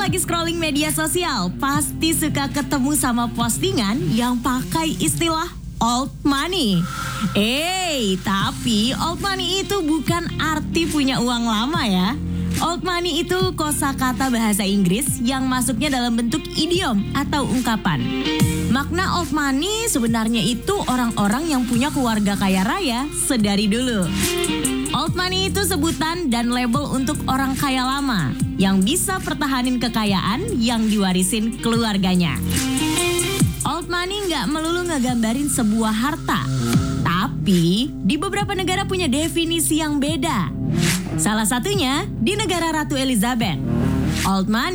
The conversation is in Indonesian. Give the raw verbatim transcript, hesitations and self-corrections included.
lagi scrolling media sosial, pasti suka ketemu sama postingan yang pakai istilah old money. Eh, tapi old money itu bukan arti punya uang lama ya. Old money itu kosakata bahasa Inggris yang masuknya dalam bentuk idiom atau ungkapan. Makna old money sebenarnya itu orang-orang yang punya keluarga kaya raya sedari dulu. Old money itu sebutan dan label untuk orang kaya lama yang bisa pertahanin kekayaan yang diwarisin keluarganya. Old money nggak melulu ngegambarin sebuah harta, tapi di beberapa negara punya definisi yang beda. Salah satunya di negara Ratu Elizabeth. Old money